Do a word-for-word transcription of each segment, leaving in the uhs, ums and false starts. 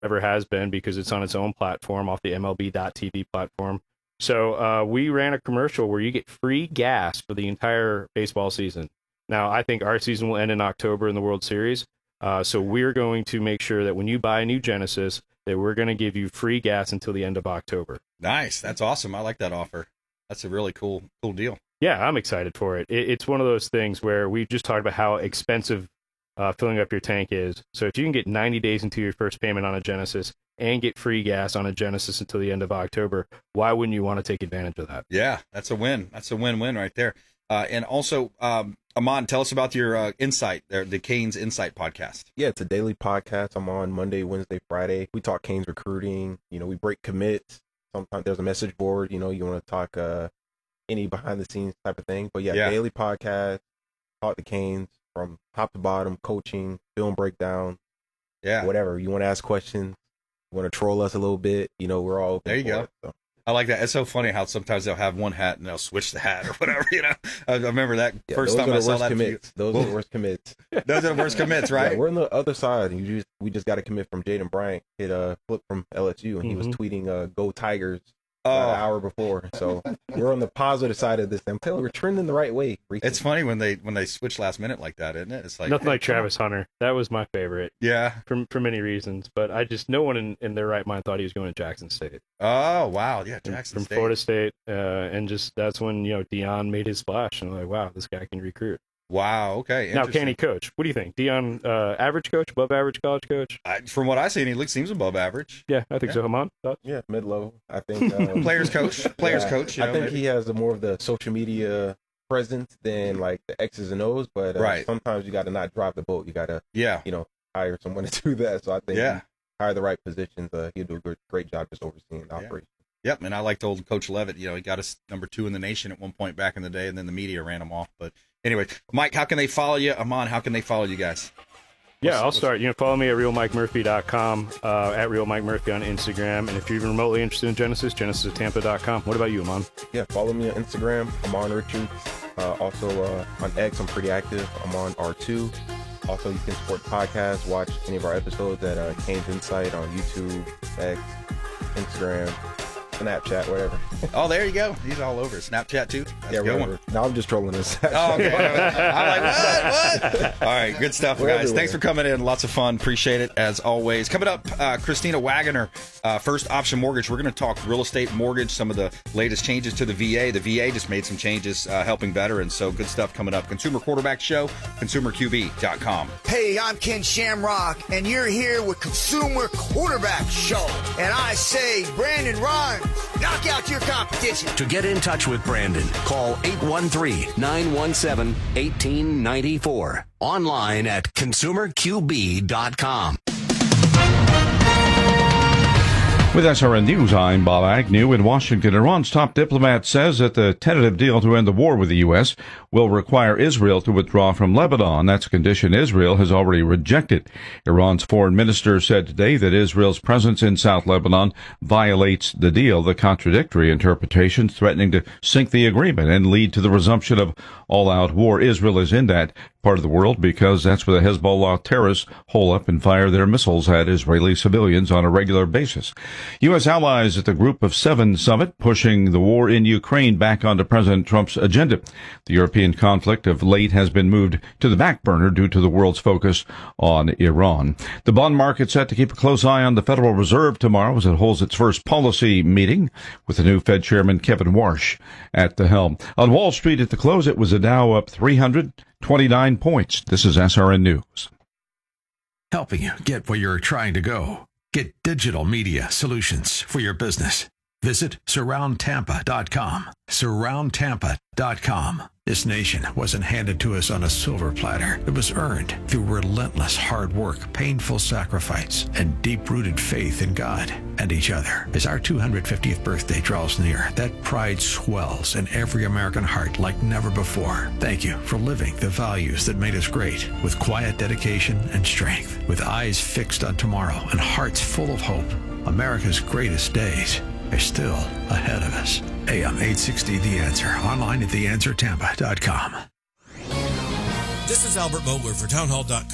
ever has been, because it's on its own platform off the M L B dot T V platform. So uh, we ran a commercial where you get free gas for the entire baseball season. Now, I think our season will end in October in the World Series. Uh, so we're going to make sure that when you buy a new Genesis, that we're going to give you free gas until the end of October. Nice. That's awesome. I like that offer. That's a really cool, cool deal. Yeah, I'm excited for it. it it's one of those things where we just talked about how expensive uh, filling up your tank is. So if you can get ninety days into your first payment on a Genesis and get free gas on a Genesis until the end of October, why wouldn't you want to take advantage of that? Yeah, that's a win. That's a win-win right there. Uh, and also, um, Amon, tell us about your uh, Insight, the, the Canes Insight podcast. Yeah, it's a daily podcast. I'm on Monday, Wednesday, Friday. We talk Canes recruiting. You know, we break commits. Sometimes there's a message board. You know, you want to talk uh, any behind-the-scenes type of thing. But, yeah, yeah, daily podcast, talk the Canes from top to bottom, coaching, film breakdown, yeah, whatever. You want to ask questions, you want to troll us a little bit, you know, we're all open. There you go. It, so. I like that. It's so funny how sometimes they'll have one hat and they'll switch the hat or whatever, you know. I remember that yeah, first time I saw that. Commits. Those are the worst commits. Those are the worst commits, right? Yeah, we're on the other side. You just we just got a commit from Jaden Bryant. Hit a flip from L S U, and mm-hmm. he was tweeting uh, "Go Tigers" oh. uh, an hour before. So we're on the positive side of this. I'm telling you, we're trending the right way. Recently. It's funny when they when they switch last minute like that, isn't it? It's like nothing like Travis Hunter. That was my favorite. Yeah, for for many reasons, but I just no one in, in their right mind thought he was going to Jackson State. Oh wow, yeah, Jackson from State. Florida State, uh, and just that's when you know Dion made his splash, and I'm like, wow, this guy can recruit. Wow. Okay. Now, can he coach? What do you think, Dion? Uh, average coach, above average college coach? I, from what I see, he looks seems above average. Yeah, I think yeah. so. Hamon, thoughts? Yeah, mid level. I think um, players coach, players yeah, coach. You I know, think maybe. he has a more of the social media presence than like the X's and O's. But uh, right. sometimes you got to not drive the boat. You got to, yeah, you know, hire someone to do that. So I think, yeah, hire the right positions. Uh, he'll do a good, great job just overseeing the yeah. operation. Yep, and I liked old Coach Levitt. You know, he got us number two in the nation at one point back in the day, and then the media ran him off. But anyway, Mike, how can they follow you? Amon, how can they follow you guys? Yeah, I'll start. You know, follow me at real mike murphy dot com, uh, at real mike murphy on Instagram, and if you're even remotely interested in Genesis, genesis of tampa dot com. What about you, Amon? Yeah, follow me on Instagram, Amon Richards. Uh, also uh, on X, I'm pretty active. I'm on R two. Also, you can support the podcast, watch any of our episodes at uh, Canes Insight on YouTube, X, Instagram, Snapchat, whatever. Oh, there you go. He's all over. Snapchat, too? That's yeah, a good whatever. one. No, I'm just trolling this. Oh, okay. I'm like, what? What? All right, good stuff, We're guys. everywhere. Thanks for coming in. Lots of fun. Appreciate it, as always. Coming up, uh, Christina Wagoner, uh, First Option Mortgage. We're going to talk real estate mortgage, some of the latest changes to the V A. The V A just made some changes uh, helping veterans, so good stuff coming up. Consumer Quarterback Show, consumer q b dot com. Hey, I'm Ken Shamrock, and you're here with Consumer Quarterback Show. And I say, Brandon Rhymes, knock out your competition. To get in touch with Brandon, call eight one three, nine one seven, one eight nine four. Online at consumer q b dot com. With S R N News, I'm Bob Agnew in Washington. Iran's top diplomat says that the tentative deal to end the war with the U S will require Israel to withdraw from Lebanon. That's a condition Israel has already rejected. Iran's foreign minister said today that Israel's presence in South Lebanon violates the deal, the contradictory interpretations threatening to sink the agreement and lead to the resumption of all-out war. Israel is in that part of the world because that's where the Hezbollah terrorists hole up and fire their missiles at Israeli civilians on a regular basis. U S allies at the Group of Seven summit pushing the war in Ukraine back onto President Trump's agenda. The European conflict of late has been moved to the back burner due to the world's focus on Iran. The bond market set to keep a close eye on the Federal Reserve tomorrow as it holds its first policy meeting with the new Fed Chairman Kevin Warsh at the helm. On Wall Street at the close, it was a Dow up three hundred twenty-nine points. This is S R N News. Helping you get where you're trying to go. Get digital media solutions for your business. Visit surround tampa dot com. surround tampa dot com. This nation wasn't handed to us on a silver platter. It was earned through relentless hard work, painful sacrifice, and deep-rooted faith in God and each other. As our two hundred fiftieth birthday draws near, that pride swells in every American heart like never before. Thank you for living the values that made us great with quiet dedication and strength. With eyes fixed on tomorrow and hearts full of hope, America's greatest days are still ahead of us. A M eight sixty The Answer. Online at the answer tampa dot com. This is Albert Mogler for townhall dot com.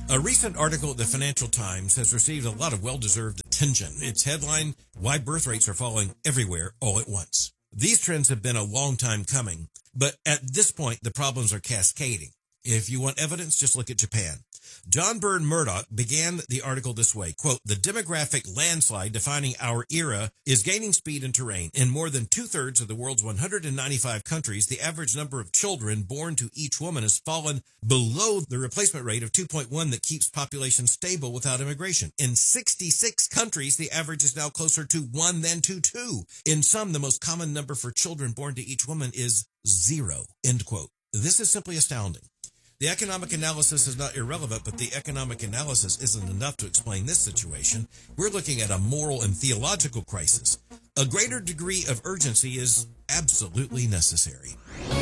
A recent article at the Financial Times has received a lot of well-deserved attention. Its headline, Why Birth Rates Are Falling Everywhere All at Once. These trends have been a long time coming, but at this point, the problems are cascading. If you want evidence, just look at Japan. John Byrne Murdoch began the article this way, quote, the demographic landslide defining our era is gaining speed and terrain. In more than two-thirds of the world's one hundred ninety-five countries, the average number of children born to each woman has fallen below the replacement rate of two point one that keeps population stable without immigration. In sixty-six countries, the average is now closer to one than to two. In some, the most common number for children born to each woman is zero, end quote. This is simply astounding. The economic analysis is not irrelevant, but the economic analysis isn't enough to explain this situation. We're looking at a moral and theological crisis. A greater degree of urgency is absolutely necessary.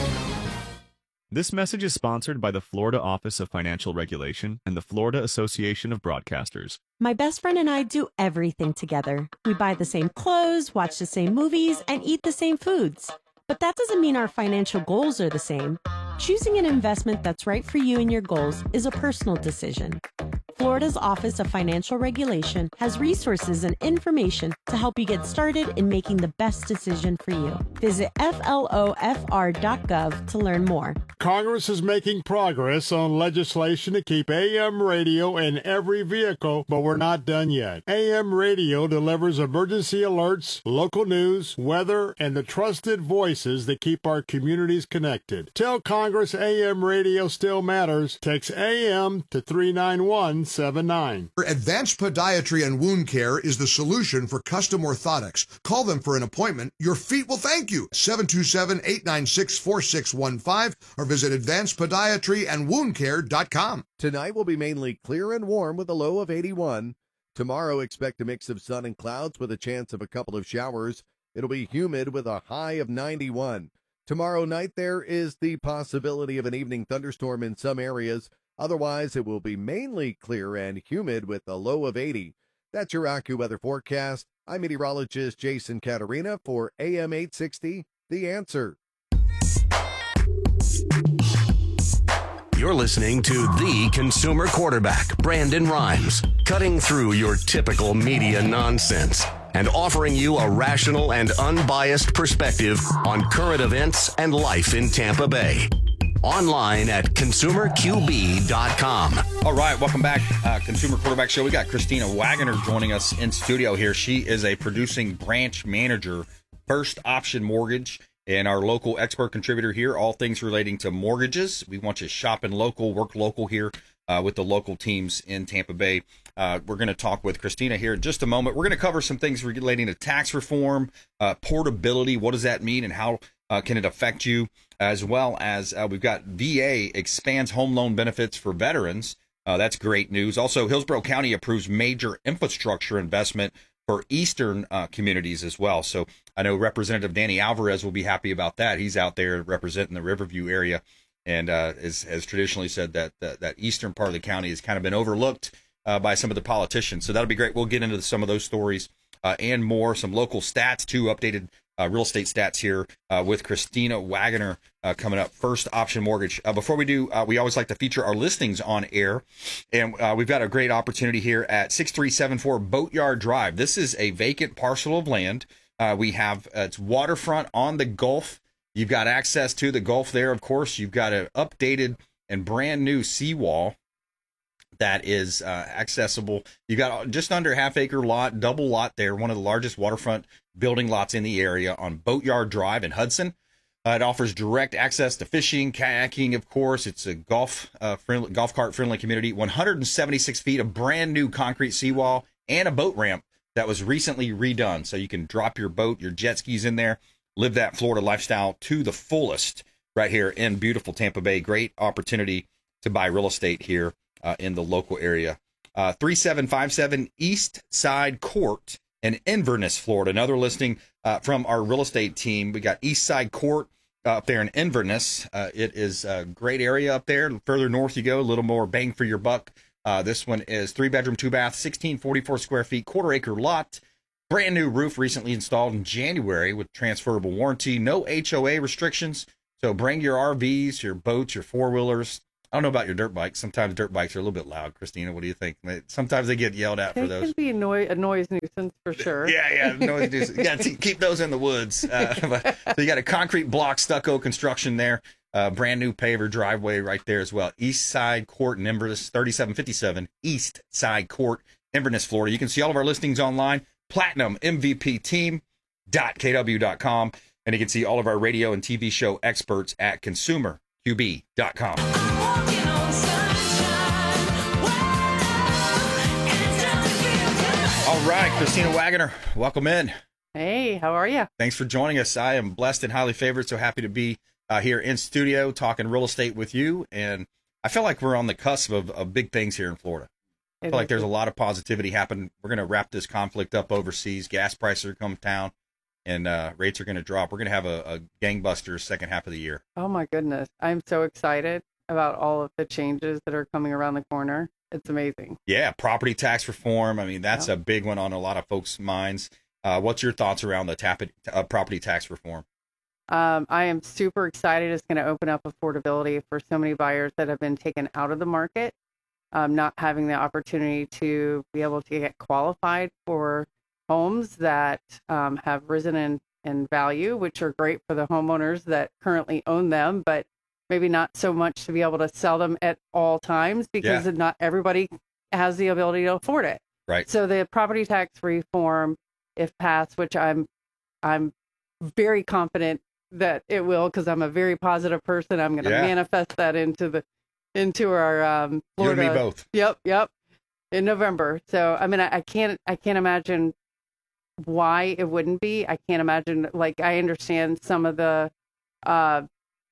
This message is sponsored by the Florida Office of Financial Regulation and the Florida Association of Broadcasters. My best friend and I do everything together. We buy the same clothes, watch the same movies, and eat the same foods. But that doesn't mean our financial goals are the same. Choosing an investment that's right for you and your goals is a personal decision. Florida's Office of Financial Regulation has resources and information to help you get started in making the best decision for you. Visit F L O F R dot gov to learn more. Congress is making progress on legislation to keep A M radio in every vehicle, but we're not done yet. A M radio delivers emergency alerts, local news, weather, and the trusted voices that keep our communities connected. Tell Congress A M radio still matters. Text A M to three nine one seven nine. Advanced Podiatry and Wound Care is the solution for custom orthotics. Call them for an appointment. Your feet will thank you. seven two seven, eight nine six, four six one five or visit advanced podiatry and wound care dot com. Tonight will be mainly clear and warm with a low of eighty-one. Tomorrow, expect a mix of sun and clouds with a chance of a couple of showers. It'll be humid with a high of ninety-one. Tomorrow night, there is the possibility of an evening thunderstorm in some areas. Otherwise, it will be mainly clear and humid with a low of eighty. That's your AccuWeather forecast. I'm meteorologist Jason Caterina for A M eight sixty, The Answer. You're listening to the consumer quarterback, Brandon Rhymes, cutting through your typical media nonsense and offering you a rational and unbiased perspective on current events and life in Tampa Bay. Online at consumer q b dot com. All right, welcome back. Uh, Consumer Quarterback Show. We got Christina Wagoner joining us in studio here. She is a producing branch manager, First Option Mortgage, and our local expert contributor here, all things relating to mortgages. We want you shopping local, work local here uh, with the local teams in Tampa Bay. Uh, we're going to talk with Christina here in just a moment. We're going to cover some things relating to tax reform, uh, portability. What does that mean and how uh, can it affect you? As well as uh, we've got V A expands home loan benefits for veterans. Uh, that's great news. Also, Hillsborough County approves major infrastructure investment for eastern uh, communities as well. So I know Representative Danny Alvarez will be happy about that. He's out there representing the Riverview area and uh, is, has traditionally said that, that that eastern part of the county has kind of been overlooked uh, by some of the politicians. So that'll be great. We'll get into some of those stories uh, and more. Some local stats, too, updated Uh, real estate stats here uh, with Christina Wagoner uh, coming up. First Option Mortgage. Uh, before we do, uh, we always like to feature our listings on air, and uh, we've got a great opportunity here at six three seven four Boatyard Drive. This is a vacant parcel of land. Uh, we have uh, it's waterfront on the Gulf. You've got access to the Gulf there, of course. You've got an updated and brand new seawall that is uh, accessible. You got just under half acre lot, double lot there, one of the largest waterfront building lots in the area on Boatyard Drive in Hudson. Uh, it offers direct access to fishing, kayaking, of course. It's a golf uh, friendly, golf cart friendly community. one hundred seventy-six feet of brand new concrete seawall and a boat ramp that was recently redone. So you can drop your boat, your jet skis in there, live that Florida lifestyle to the fullest right here in beautiful Tampa Bay. Great opportunity to buy real estate here uh, in the local area. Uh, three seven five seven East Side Court in Inverness, Florida. Another listing uh, from our real estate team. We got East Side Court uh, up there in Inverness. Uh, it is a great area up there. Further north you go, a little more bang for your buck. Uh, this one is three bedroom, two bath, sixteen forty-four square feet, quarter acre lot. Brand new roof recently installed in January with transferable warranty. No H O A restrictions. So bring your R Vs, your boats, your four wheelers, I don't know about your dirt bikes. Sometimes dirt bikes are a little bit loud. Christina, what do you think? Sometimes they get yelled at they for those. It can be a noise, a noise nuisance for sure. Yeah, yeah, noise nuisance. Yeah, keep those in the woods. Uh, but, so you got a concrete block stucco construction there. Uh, brand new paver driveway right there as well. East Side Court in Inverness, thirty-seven fifty-seven East Side Court, Inverness, Florida. You can see all of our listings online, platinum m v p team dot k w dot com. And you can see all of our radio and T V show experts at consumer q b dot com. All right, Christina Wagoner, welcome in. Hey, how are you? Thanks for joining us. I am blessed and highly favored, so happy to be uh, here in studio talking real estate with you. And I feel like we're on the cusp of, of big things here in Florida. I feel like there's a lot of positivity happening. We're going to wrap this conflict up overseas. Gas prices are coming down, and uh, rates are going to drop. We're going to have a, a gangbusters second half of the year. Oh, my goodness. I'm so excited about all of the changes that are coming around the corner. It's amazing. Yeah, property tax reform. I mean, that's yeah. a big one on a lot of folks' minds. Uh, what's your thoughts around the tap- uh, property tax reform? Um, I am super excited. It's going to open up affordability for so many buyers that have been taken out of the market, um, not having the opportunity to be able to get qualified for homes that um, have risen in, in value, which are great for the homeowners that currently own them, but maybe not so much to be able to sell them at all times because yeah. not everybody has the ability to afford it. Right. So the property tax reform, if passed, which I'm, I'm very confident that it will, because I'm a very positive person. I'm going to yeah. manifest that into the, into our um, Florida. You and me both. Yep, yep. In November. So I mean, I, I can't, I can't imagine why it wouldn't be. I can't imagine. Like, I understand some of the uh,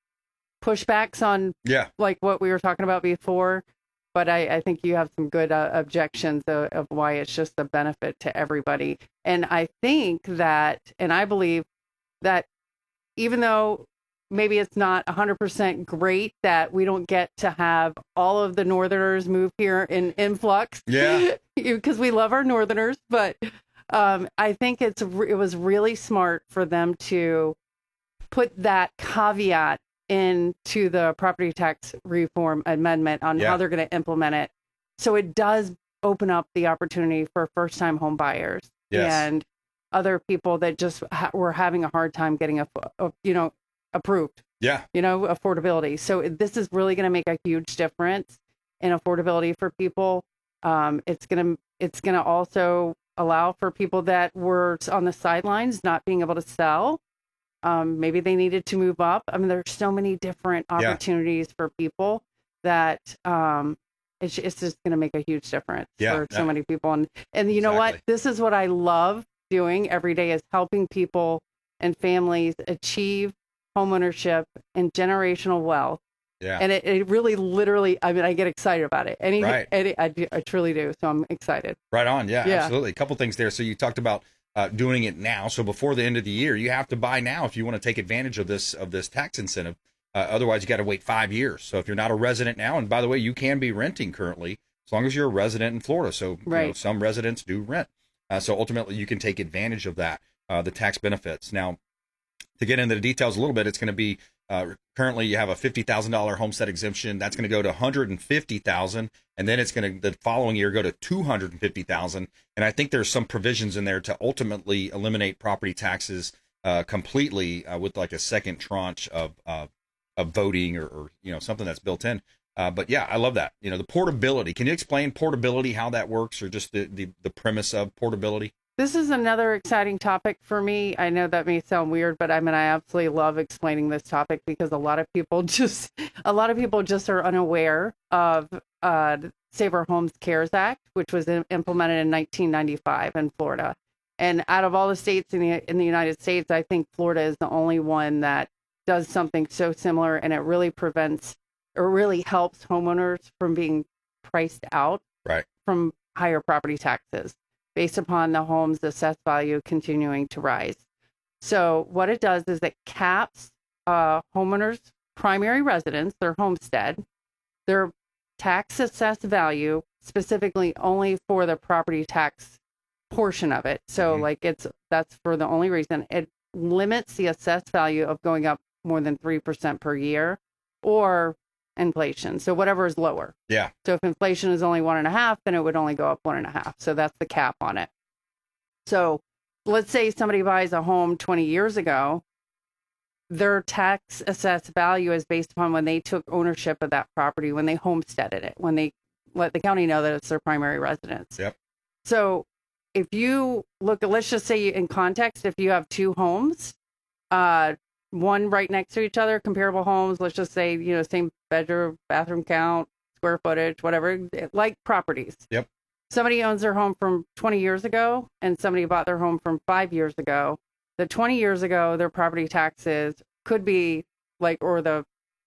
pushbacks on, yeah, like what we were talking about before. But I, I think you have some good uh, objections of, of why it's just a benefit to everybody. And I think that, and I believe that even though maybe it's not one hundred percent great that we don't get to have all of the Northerners move here in influx, yeah, because we love our Northerners, but um, I think it's it was really smart for them to put that caveat into the property tax reform amendment on yeah. how they're going to implement it. So it does open up the opportunity for first-time home buyers yes. and other people that just ha- were having a hard time getting a, a you know, approved. Yeah. You know, affordability. So this is really going to make a huge difference in affordability for people. Um, it's going to, it's going to also allow for people that were on the sidelines, not being able to sell. Um, maybe they needed to move up. I mean, there's so many different opportunities yeah. for people that um, it's, it's just going to make a huge difference yeah, for so yeah. many people. And, and you know exactly. what? This is what I love doing every day, is helping people and families achieve homeownership and generational wealth. Yeah. And it, it really, literally, I mean, I get excited about it. Any, right. any I, do, I truly do. So I'm excited. Right on. Yeah, yeah. absolutely. A couple things there. So you talked about Uh, doing it now. So before the end of the year, you have to buy now if you want to take advantage of this of this tax incentive. Uh, otherwise, you got to wait five years. So if you're not a resident now, and by the way, you can be renting currently as long as you're a resident in Florida. So right. you know, some residents do rent. Uh, so ultimately, you can take advantage of that, uh, the tax benefits. Now, to get into the details a little bit, it's going to be uh, currently you have a fifty thousand dollars homestead exemption. That's going to go to one hundred fifty thousand dollars. And then it's going to, the following year, go to two hundred fifty thousand dollars. And I think there's some provisions in there to ultimately eliminate property taxes uh, completely uh, with like a second tranche of uh, of voting or, or, you know, something that's built in. Uh, but yeah, I love that. You know, the portability. Can you explain portability, how that works, or just the, the, the premise of portability? This is another exciting topic for me. I know that may sound weird, but I mean, I absolutely love explaining this topic because a lot of people just, a lot of people just are unaware of uh, Save Our Homes CARES Act, which was in, implemented in nineteen ninety-five in Florida. And out of all the states in the in the United States, I think Florida is the only one that does something so similar, and it really prevents or really helps homeowners from being priced out right. from higher property taxes, based upon the home's assessed value continuing to rise. So what it does is it caps uh, homeowners' primary residence, their homestead, their tax assessed value, specifically only for the property tax portion of it. So mm-hmm. like it's, that's for the only reason. It limits the assessed value of going up more than three percent per year, or inflation. So whatever is lower. Yeah. So if inflation is only one and a half, then it would only go up one and a half. So that's the cap on it. So let's say somebody buys a home twenty years ago, their tax assessed value is based upon when they took ownership of that property, when they homesteaded it, when they let the county know that it's their primary residence. Yep. So if you look at, let's just say in context, if you have two homes, uh, one right next to each other, comparable homes, let's just say, you know, same bedroom, bathroom count, square footage, whatever, like properties. Yep. Somebody owns their home from twenty years ago and somebody bought their home from five years ago. The twenty years ago, their property taxes could be like, or the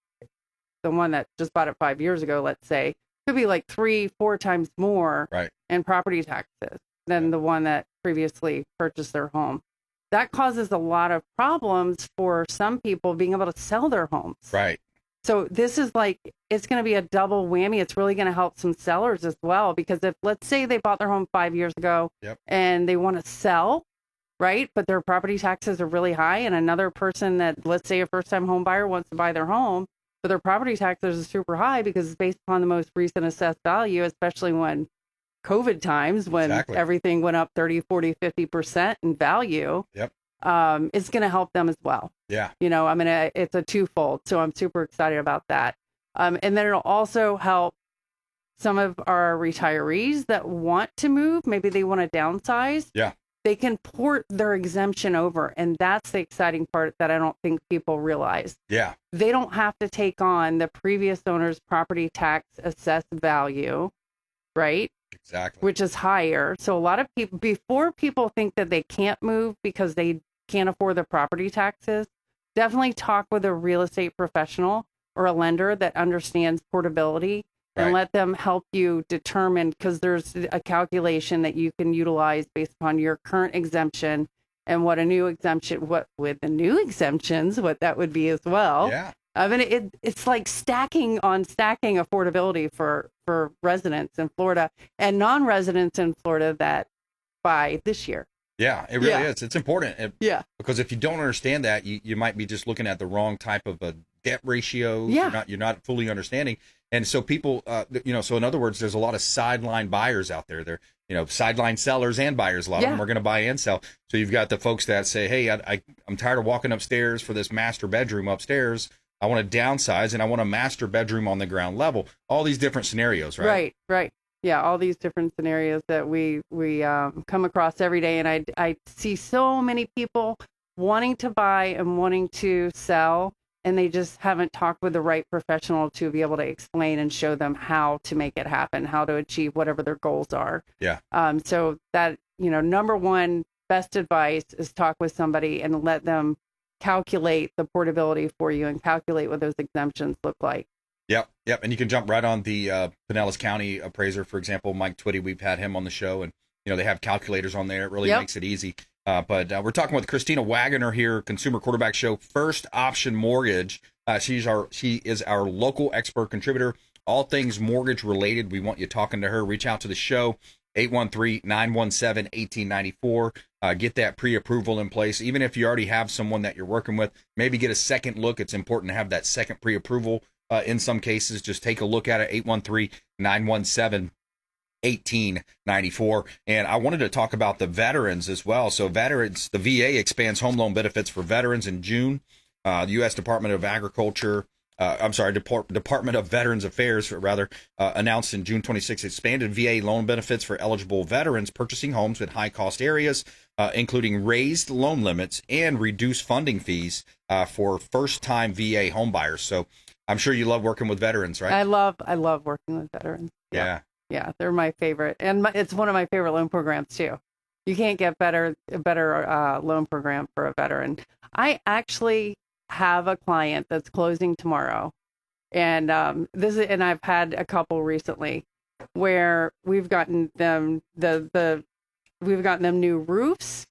the one that just bought it five years ago, let's say, could be like three, four times more right. in property taxes than the one that previously purchased their home. That causes a lot of problems for some people being able to sell their homes. Right. So this is like, it's going to be a double whammy. It's really going to help some sellers as well, because if, let's say they bought their home five years ago yep. and they want to sell, right, but their property taxes are really high, and another person that, let's say a first-time home buyer wants to buy their home, but their property taxes are super high because it's based upon the most recent assessed value, especially when COVID times, when exactly. everything went up thirty, forty, fifty percent in value. Yep. Um, it's going to help them as well. Yeah. You know, I mean, it's a twofold. So I'm super excited about that. Um, and then it'll also help some of our retirees that want to move. Maybe they want to downsize. Yeah. They can port their exemption over. And that's the exciting part that I don't think people realize. Yeah. They don't have to take on the previous owner's property tax assessed value, right? Exactly. Which is higher. So a lot of people, before people think that they can't move because they can't afford the property taxes, definitely talk with a real estate professional or a lender that understands portability and right. let them help you determine, because there's a calculation that you can utilize based upon your current exemption and what a new exemption, what with the new exemptions, what that would be as well. Yeah. I mean, it, it's like stacking on stacking affordability for, for residents in Florida and non-residents in Florida that buy this year. Yeah, it really yeah. is. It's important. It, yeah. Because if you don't understand that, you, you might be just looking at the wrong type of a debt ratio. Yeah. You're not, you're not fully understanding. And so people, uh, you know, so in other words, there's a lot of sideline buyers out there. They're, you know, sideline sellers and buyers. A lot yeah. of them are going to buy and sell. So you've got the folks that say, hey, I, I, I'm tired of walking upstairs for this master bedroom upstairs. I want to downsize and I want a master bedroom on the ground level. All these different scenarios, right? Right, right. Yeah, all these different scenarios that we we um, come across every day. And I, I see so many people wanting to buy and wanting to sell, and they just haven't talked with the right professional to be able to explain and show them how to make it happen, how to achieve whatever their goals are. Yeah. Um. So that, you know, number one, best advice is talk with somebody and let them calculate the portability for you and calculate what those exemptions look like. Yep, yep. And you can jump right on the uh, Pinellas County appraiser, for example, Mike Twitty. We've had him on the show, and you know they have calculators on there. It really yep. makes it easy. Uh, but uh, we're talking with Christina Wagoner here, Consumer Quarterback Show, First Option Mortgage. Uh, she's our she is our local expert contributor, all things mortgage related. We want you talking to her. Reach out to the show, eight one three, nine one seven, one eight nine four. Uh, get that pre-approval in place. Even if you already have someone that you're working with, maybe get a second look. It's important to have that second pre-approval. Uh, in some cases, just take a look at it, eight one three, nine one seven, one eight nine four. And I wanted to talk about the veterans as well. So veterans, the V A expands home loan benefits for veterans in June. Uh, the U S Department of Agriculture, uh, I'm sorry, Depart- Department of Veterans Affairs, rather, uh, announced in June twenty-sixth expanded V A loan benefits for eligible veterans purchasing homes in high-cost areas, uh, including raised loan limits and reduced funding fees uh, for first-time V A home buyers. So I'm sure you love working with veterans, right? I love, I love working with veterans. Yeah. Yeah, they're my favorite. And my, it's one of my favorite loan programs too. You can't get better, a better uh, loan program for a veteran. I actually have a client that's closing tomorrow. And um, this is, and I've had a couple recently where we've gotten them the, the, we've gotten them new roofs.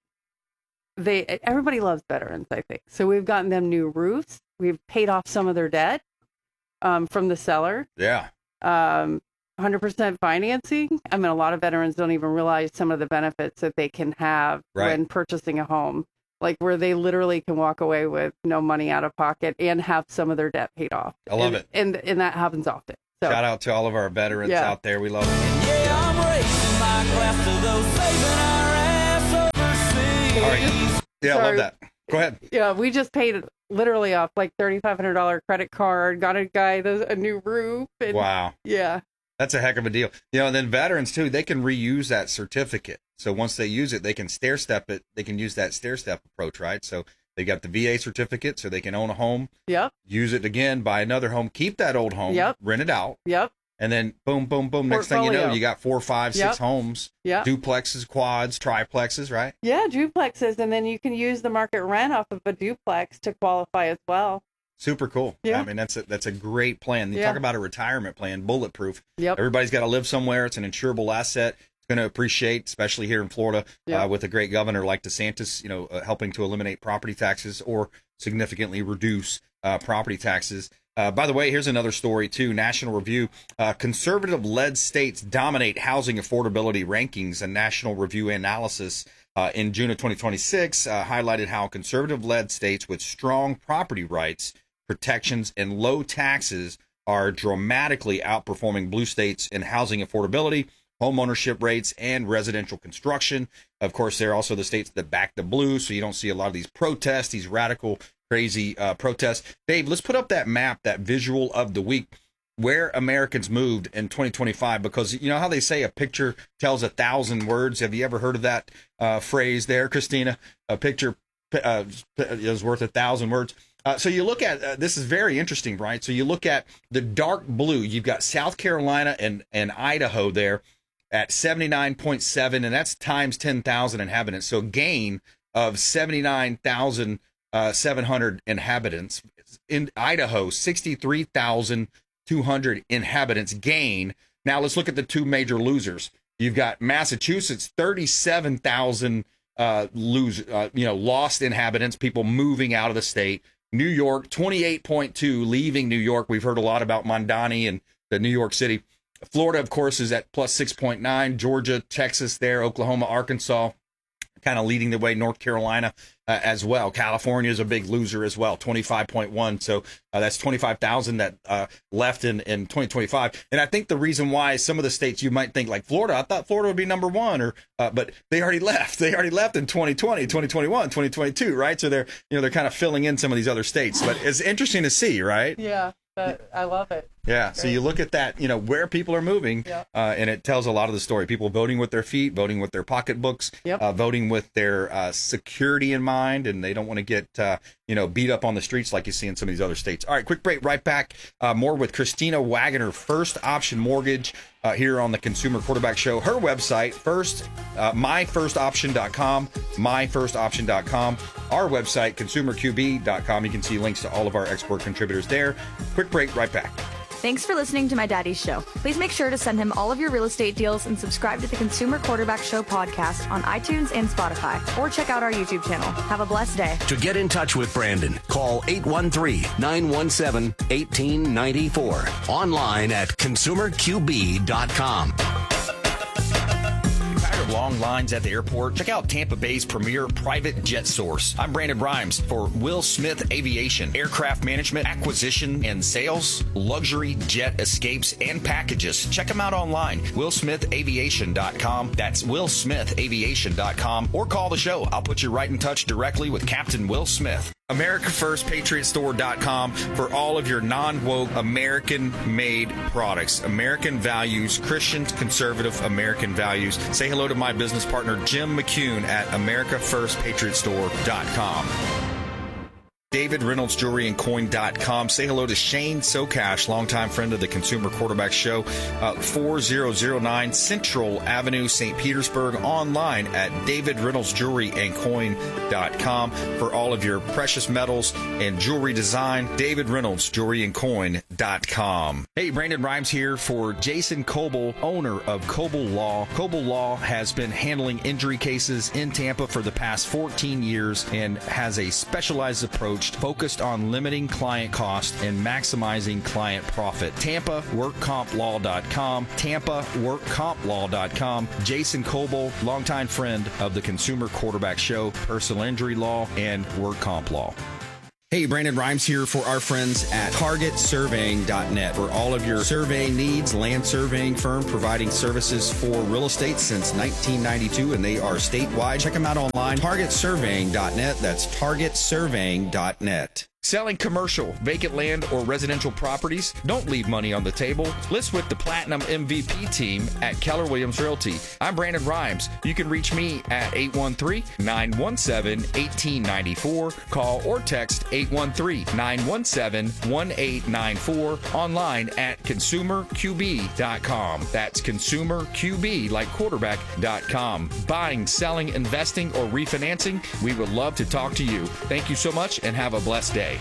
They, everybody loves veterans, I think. So we've gotten them new roofs. We've paid off some of their debt. Um, from the seller. Yeah. Um, one hundred percent financing. I mean, a lot of veterans don't even realize some of the benefits that they can have right. when purchasing a home. like where they literally can walk away with no money out of pocket and have some of their debt paid off. I love and, it. And, and that happens often. So. Shout out to all of our veterans Yeah. out there. We love them. Yeah, I'm raising my glass to those saving our ass overseas. All right. Yeah, I love Sorry. that. Go ahead. Yeah, we just paid literally off like thirty-five hundred dollars credit card, got a guy the, a new roof. And, Wow. Yeah. That's a heck of a deal. You know, and then veterans, too, they can reuse that certificate. So once they use it, they can stair step it. They can use that stair step approach, right? So they got the V A certificate, so they can own a home. Yep. Use it again, buy another home, keep that old home, Yep. rent it out. Yep. And then boom, boom, boom. Next thing you know, Portfolio. you got four, five, six Yep. homes, Yep. duplexes, quads, triplexes, right? Yeah, duplexes, and then you can use the market rent off of a duplex to qualify as well. Super cool. Yeah. I mean, that's a, that's a great plan. You Yeah. talk about a retirement plan, bulletproof. Yep. Everybody's got to live somewhere. It's an insurable asset. It's going to appreciate, especially here in Florida, Yep. uh, with a great governor like DeSantis, you know, uh, helping to eliminate property taxes or significantly reduce uh, property taxes. Uh, by the way, here's another story, too. National Review. Uh, conservative-led states dominate housing affordability rankings. A National Review analysis uh, in June of twenty twenty-six uh, highlighted how conservative-led states with strong property rights, protections, and low taxes are dramatically outperforming blue states in housing affordability, home ownership rates, and residential construction. Of course, they're also the states that back the blue, so you don't see a lot of these protests, these radical, crazy uh, protests. Dave, let's put up that map, that visual of the week, where Americans moved in twenty twenty-five, because you know how they say a picture tells a thousand words? Have you ever heard of that uh, phrase there, Christina? A picture uh, is worth a thousand words. Uh, so you look at, uh, this is very interesting, right? So you look at the dark blue, you've got South Carolina and, and Idaho there at seventy-nine point seven, and that's times ten thousand inhabitants. So a gain of seventy-nine thousand seven hundred inhabitants. In Idaho, sixty-three thousand two hundred inhabitants gain. Now let's look at the two major losers. You've got Massachusetts, thirty-seven thousand uh, lose, uh, you know, lost inhabitants, people moving out of the state. New York, twenty-eight point two, leaving New York. We've heard a lot about Mondani and the New York City. Florida, of course, is at plus six point nine. Georgia, Texas there, Oklahoma, Arkansas, kind of leading the way. North Carolina uh, as well. California is a big loser as well, twenty-five point one. So uh, that's twenty-five thousand that uh, left in, in twenty twenty-five. And I think the reason why some of the states you might think like Florida, I thought Florida would be number one, or uh, but they already left. They already left in twenty twenty, twenty twenty-one, twenty twenty-two, right? So they're, you know, they're kind of filling in some of these other states. But it's interesting to see, right? Yeah, but I love it. Yeah, so you look at that, you know, where people are moving, Yep. uh, and it tells a lot of the story. People voting with their feet, voting with their pocketbooks, Yep. uh, voting with their uh, security in mind, and they don't want to get, uh, you know, beat up on the streets like you see in some of these other states. All right, quick break, right back. Uh, more with Christina Wagoner, First Option Mortgage, uh, here on the Consumer Quarterback Show. Her website, first, uh, my first option dot com, my first option dot com. Our website, consumer q b dot com. You can see links to all of our expert contributors there. Quick break, right back. Thanks for listening to my daddy's show. Please make sure to send him all of your real estate deals and subscribe to the Consumer Quarterback Show podcast on iTunes and Spotify, or check out our YouTube channel. Have a blessed day. To get in touch with Brandon, call eight one three, nine one seven, one eight nine four. Online at consumer q b dot com. Tired of long lines at the airport? Check out Tampa Bay's premier private jet source. I'm Brandon Rhymes for Will Smith Aviation. Aircraft management, acquisition, and sales, luxury jet escapes, and packages. Check them out online, will smith aviation dot com. That's will smith aviation dot com. Or call the show. I'll put you right in touch directly with Captain Will Smith. America First Patriot Store dot com for all of your non-woke American-made products. American values, Christian, conservative American values. Say hello to my business partner, Jim McCune at America First Patriot Store dot com. David Reynolds Jewelry and Coin dot com. Say hello to Shane Socash, longtime friend of the Consumer Quarterback Show. Uh, four thousand nine Central Avenue, Saint Petersburg. Online at David Reynolds Jewelry and Coin dot com for all of your precious metals and jewelry design. David Reynolds Jewelry and Coin dot com. dot com. Hey, Brandon Rhymes here for Jason Coble, owner of Coble Law. Coble Law has been handling injury cases in Tampa for the past fourteen years and has a specialized approach focused on limiting client cost and maximizing client profit. Tampa Work Comp Law dot com. Tampa Work Comp Law dot com. Jason Coble, longtime friend of the Consumer Quarterback Show, personal injury law, and work comp law. Hey, Brandon Rhymes here for our friends at Target Surveying dot net. For all of your surveying needs, land surveying firm providing services for real estate since nineteen ninety-two, and they are statewide. Check them out online, Target Surveying dot net. That's Target Surveying dot net. Selling commercial, vacant land, or residential properties? Don't leave money on the table. List with the Platinum M V P team at Keller Williams Realty. I'm Brandon Rhymes. You can reach me at eight one three, nine one seven, one eight nine four. Call or text eight one three, nine one seven, one eight nine four. Online at consumer q b dot com. That's consumer q b, like quarterback, dot com. Buying, selling, investing, or refinancing? We would love to talk to you. Thank you so much and have a blessed day.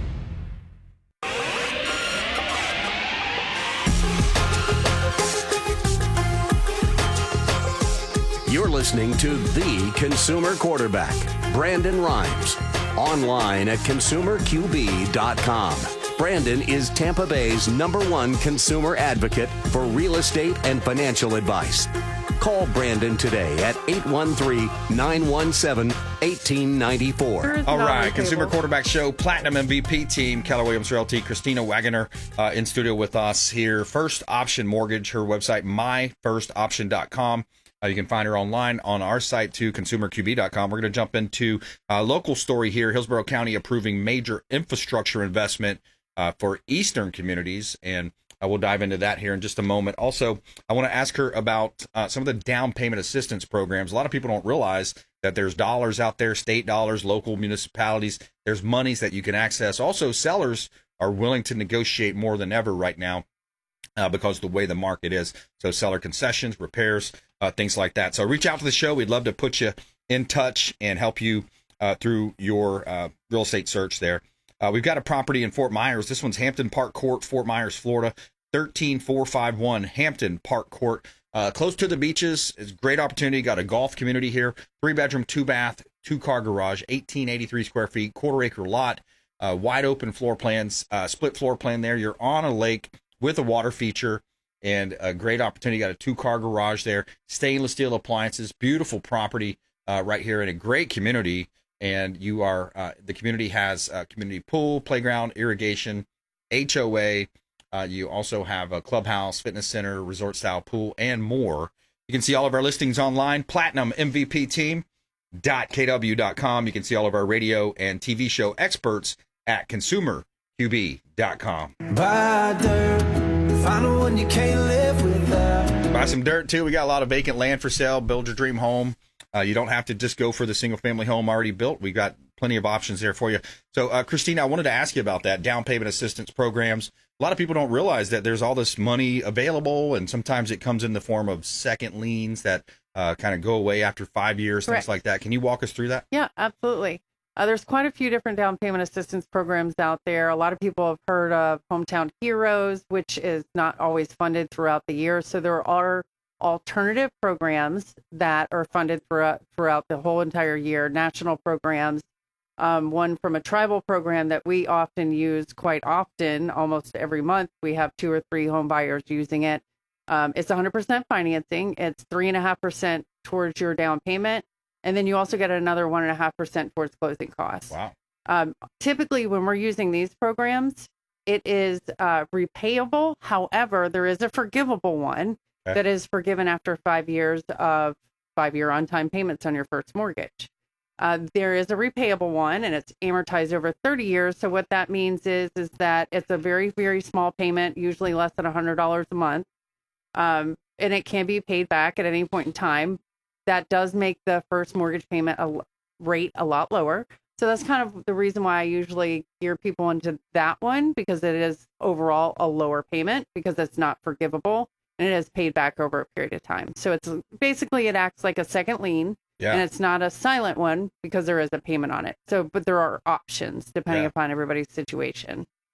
You're listening to The Consumer Quarterback, Brandon Rhymes. Online at consumer q b dot com. Brandon is Tampa Bay's number one consumer advocate for real estate and financial advice. Call Brandon today at eight one three, nine one seven, one eight nine four. All right, Consumer Quarterback Show, Platinum M V P team, Keller Williams Realty, Christina Wagoner uh, in studio with us here. First Option Mortgage, her website, my first option dot com. Uh, you can find her online on our site too, consumer q b dot com. We're going to jump into a local story here. Hillsborough County approving major infrastructure investment uh, for eastern communities, and Uh, we'll dive into that here in just a moment. Also, I want to ask her about uh, some of the down payment assistance programs. A lot of people don't realize that there's dollars out there, state dollars, local municipalities. There's monies that you can access. Also, sellers are willing to negotiate more than ever right now uh, because of the way the market is. So seller concessions, repairs, uh, things like that. So reach out to the show. We'd love to put you in touch and help you uh, through your uh, real estate search there. Uh, we've got a property in Fort Myers. This one's Hampton Park Court, Fort Myers, Florida, thirteen four five one Hampton Park Court. Uh, close to the beaches. It's a great opportunity. Got a golf community here. Three bedroom, two bath, two car garage, eighteen eighty-three square feet, quarter acre lot, uh, wide open floor plans, uh, split floor plan there. You're on a lake with a water feature and a great opportunity. Got a two car garage there, stainless steel appliances, beautiful property uh, right here in a great community. And you are, uh, the community has a community pool, playground, irrigation, H O A. Uh, you also have a clubhouse, fitness center, resort style pool, and more. You can see all of our listings online, platinum m v p team dot k w dot com. You can see all of our radio and T V show experts at consumer q b dot com. Buy dirt, find one you can't live without. Buy some dirt, too. We got a lot of vacant land for sale. Build your dream home. Uh, you don't have to just go for the single-family home already built. We got plenty of options there for you. So, uh, Christina, I wanted to ask you about that, down payment assistance programs. A lot of people don't realize that there's all this money available, and sometimes it comes in the form of second liens that uh, kind of go away after five years, Correct. Things like that. Can you walk us through that? Yeah, absolutely. Uh, there's quite a few different down payment assistance programs out there. A lot of people have heard of Hometown Heroes, which is not always funded throughout the year. So there are alternative programs that are funded throughout, throughout the whole entire year, national programs. Um, one from a tribal program that we often use quite often, almost every month. We have two or three home buyers using it. Um, it's one hundred percent financing. It's three point five percent towards your down payment. And then you also get another one point five percent towards closing costs. Wow. Um, typically, when we're using these programs, it is uh, repayable. However, there is a forgivable one okay. that is forgiven after five years of five-year on-time payments on your first mortgage. Uh, there is a repayable one, and it's amortized over thirty years. So what that means is, is that it's a very, very small payment, usually less than one hundred dollars a month, um, and it can be paid back at any point in time. That does make the first mortgage payment a rate a lot lower. So that's kind of the reason why I usually gear people into that one, because it is overall a lower payment because it's not forgivable and it is paid back over a period of time. So it's basically, it acts like a second lien. Yeah. And it's not a silent one because there is a payment on it. So, but there are options depending yeah. upon everybody's situation.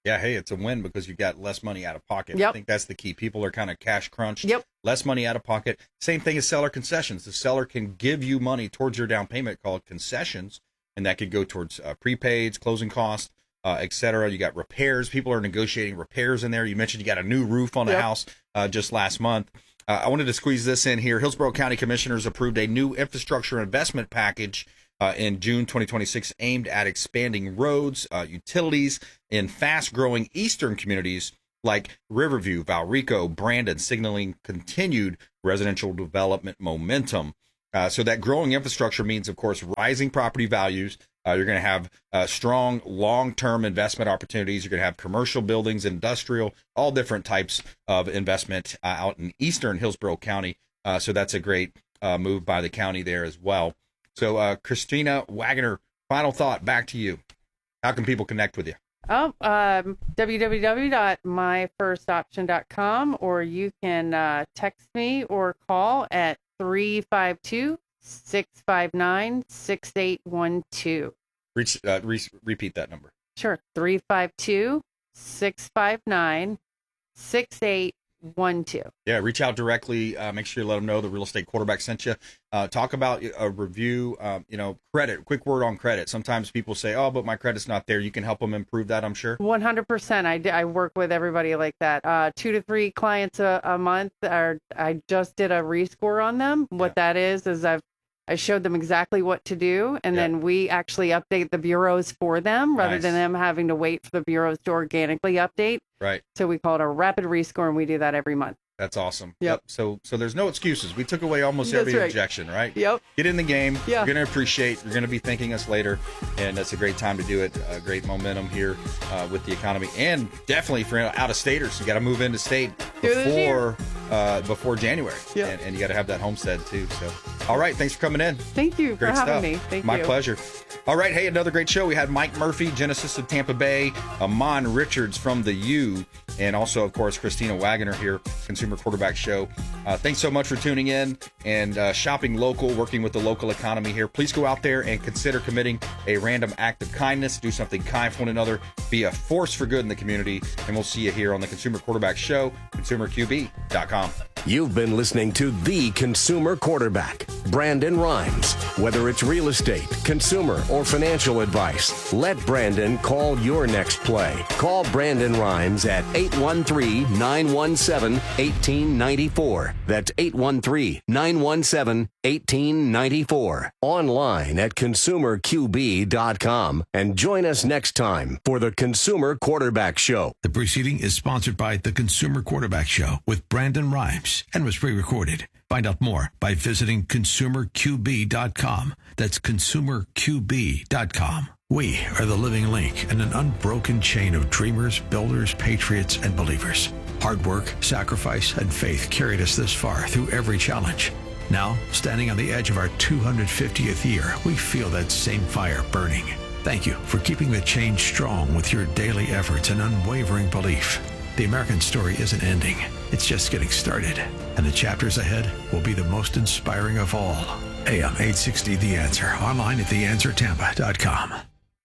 Yeah, hey, it's a win because you've got less money out of pocket. Yep. I think that's the key. People are kind of cash crunched. Yep. Less money out of pocket. Same thing as seller concessions. The seller can give you money towards your down payment called concessions, and that could go towards uh, prepaids, closing costs, uh, et cetera. You got repairs. People are negotiating repairs in there. You mentioned you got a new roof on the Yep. house uh, just last month. Uh, I wanted to squeeze this in here. Hillsborough County Commissioners approved a new infrastructure investment package Uh, in June twenty twenty-six, aimed at expanding roads, uh, utilities in fast-growing eastern communities like Riverview, Valrico, Brandon, signaling continued residential development momentum. Uh, so that growing infrastructure means, of course, rising property values. Uh, you're going to have uh, strong long-term investment opportunities. You're going to have commercial buildings, industrial, all different types of investment uh, out in eastern Hillsborough County. Uh, so that's a great uh, move by the county there as well. So, uh, Christina Wagoner, final thought, back to you. How can people connect with you? Oh, um, w w w dot my first option dot com, or you can uh, text me or call at three five two, six five nine, six eight one two. Reach, uh, re- repeat that number. Sure, three five two, six five nine, six eight one two. Yeah, reach out directly. Uh, make sure you let them know the real estate quarterback sent you. Uh, talk about a review, um, you know, credit, quick word on credit. Sometimes people say, oh, but my credit's not there. You can help them improve that, I'm sure. one hundred percent. I, d- I work with everybody like that. Uh, two to three clients a, a month. Are, I just did a rescore on them. What yeah. that is, is I've I showed them exactly what to do, and yeah. then we actually update the bureaus for them rather nice. than them having to wait for the bureaus to organically update. Right. So we call it a rapid rescore, and we do that every month. That's awesome. Yep. yep. So so there's no excuses. We took away almost That's every right. objection, right? Yep. Get in the game. Yeah. You're going to appreciate. You're going to be thanking us later, and that's a great time to do it. Uh, great momentum here uh, with the economy, and definitely for out-of-staters, you got to move into state before uh, before January, yeah. and, and you got to have that homestead too. So, all right, thanks for coming in. Thank you great for having stuff. me. Thank My you. pleasure. All right, hey, another great show. We had Mike Murphy, Genesis of Tampa Bay, Amon Richards from the U, and also, of course, Christina Wagoner here, Consumer Quarterback Show. Uh, thanks so much for tuning in and uh, shopping local, working with the local economy here. Please go out there and consider committing a random act of kindness. Do something kind for one another. Be a force for good in the community. And we'll see you here on the Consumer Quarterback Show, consumer q b dot com. You've been listening to The Consumer Quarterback, Brandon Rhymes. Whether it's real estate, consumer, or financial advice, let Brandon call your next play. Call Brandon Rhymes at eight one three, nine one seven, one eight nine four. That's eight one three, nine one seven, one eight nine four. Online at consumer q b dot com. And join us next time for the Consumer Quarterback Show. The proceeding is sponsored by the Consumer Quarterback Show with Brandon Rhymes and was pre-recorded. Find out more by visiting consumer q b dot com. That's consumer q b dot com. We are the living link in an unbroken chain of dreamers, builders, patriots, and believers. Hard work, sacrifice, and faith carried us this far through every challenge. Now, standing on the edge of our two hundred fiftieth year, we feel that same fire burning. Thank you for keeping the chain strong with your daily efforts and unwavering belief. The American story isn't ending. It's just getting started. And the chapters ahead will be the most inspiring of all. A M eight sixty The Answer. Online at the answer tampa dot com.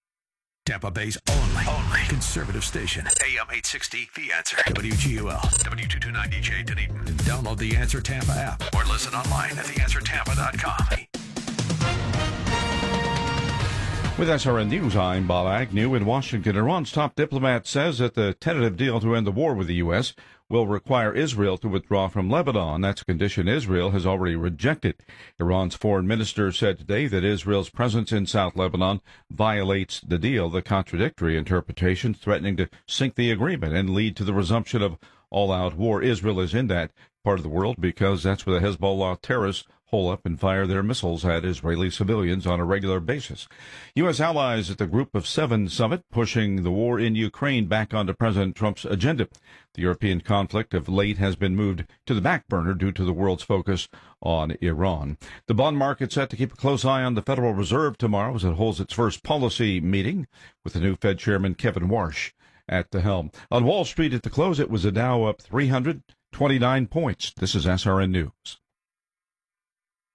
Tampa Bay's only, only conservative station. A M eight sixty The Answer. W G U L. W two twenty-nine D J Dunedin. Download the Answer Tampa app or listen online at the answer tampa dot com. With S R N News, I'm Bob Agnew in Washington. Iran's top diplomat says that the tentative deal to end the war with the U S will require Israel to withdraw from Lebanon. That's a condition Israel has already rejected. Iran's foreign minister said today that Israel's presence in South Lebanon violates the deal, the contradictory interpretation threatening to sink the agreement and lead to the resumption of all-out war. Israel is in that part of the world because that's where the Hezbollah terrorists hole up and fire their missiles at Israeli civilians on a regular basis. U S allies at the Group of Seven summit pushing the war in Ukraine back onto President Trump's agenda. The European conflict of late has been moved to the back burner due to the world's focus on Iran. The bond market set to keep a close eye on the Federal Reserve tomorrow as it holds its first policy meeting with the new Fed Chairman Kevin Warsh at the helm. On Wall Street at the close, it was a Dow up three hundred twenty-nine points. This is S R N News.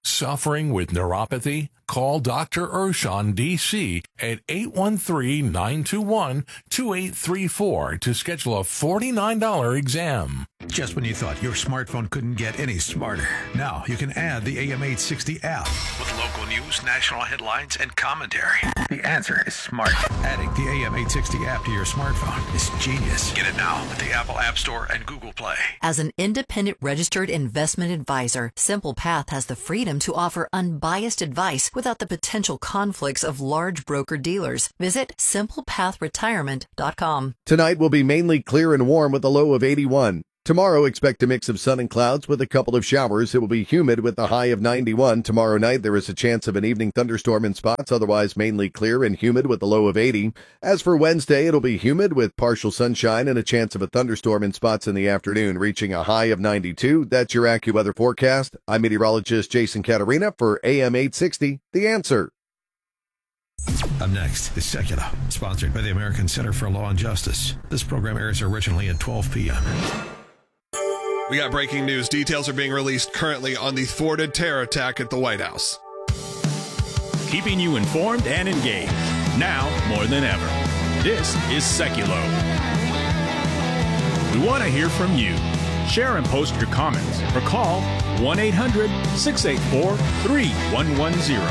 Suffering with neuropathy? Call Doctor Urshan, D C at eight one three, nine two one, two eight three four to schedule a forty-nine dollars exam. Just when you thought your smartphone couldn't get any smarter, now you can add the A M eight sixty app with local news, national headlines, and commentary. The answer is smart. Adding the A M eight sixty app to your smartphone is genius. Get it now at the Apple App Store and Google Play. As an independent registered investment advisor, Simple Path has the freedom to offer unbiased advice without the potential conflicts of large broker-dealers. Visit simple path retirement dot com. Tonight will be mainly clear and warm with a low of eighty-one. Tomorrow, expect a mix of sun and clouds with a couple of showers. It will be humid with a high of ninety-one. Tomorrow night, there is a chance of an evening thunderstorm in spots, otherwise mainly clear and humid with a low of eighty. As for Wednesday, it'll be humid with partial sunshine and a chance of a thunderstorm in spots in the afternoon, reaching a high of ninety-two. That's your AccuWeather forecast. I'm meteorologist Jason Catarina for A M eight sixty, The Answer. Up next is Secular, sponsored by the American Center for Law and Justice. This program airs originally at twelve p.m. We got breaking news. Details are being released currently on the thwarted terror attack at the White House. Keeping you informed and engaged, now more than ever. This is Seculo. We want to hear from you. Share and post your comments or call one eight hundred, six eight four, three one one zero.